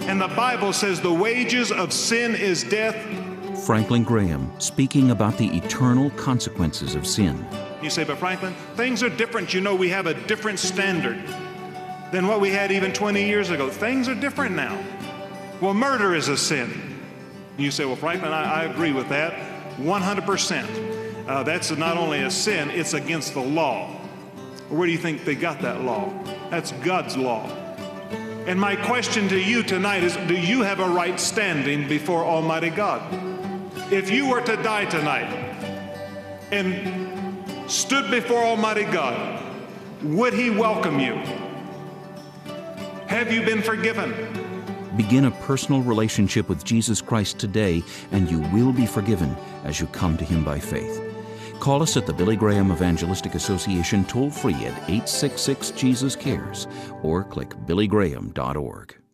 And the Bible says the wages of sin is death. Franklin Graham speaking about the eternal consequences of sin. You say, but Franklin, things are different. You know, we have a different standard than what we had even 20 years ago. Things are different now. Well, murder is a sin. You say, well, Franklin, I agree with that 100%. That's not only a sin, it's against the law. Where do you think they got that law? That's God's law. And my question to you tonight is, do you have a right standing before Almighty God? If you were to die tonight and stood before Almighty God, would He welcome you? Have you been forgiven? Begin a personal relationship with Jesus Christ today, and you will be forgiven as you come to Him by faith. Call us at the Billy Graham Evangelistic Association toll-free at 866-JESUS-CARES or click billygraham.org.